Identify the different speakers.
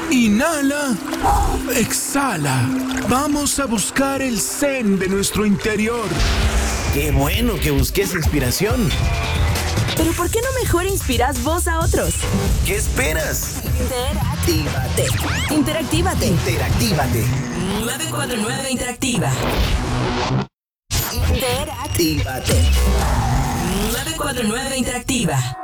Speaker 1: Inhala. Exhala. Vamos a buscar el zen de nuestro interior.
Speaker 2: ¡Qué bueno que busques inspiración!
Speaker 3: Pero ¿por qué no mejor inspiras vos a otros?
Speaker 2: ¿Qué esperas?
Speaker 3: Interactívate.
Speaker 4: 949 Interactiva.
Speaker 3: Interactívate.
Speaker 4: 949 Interactiva.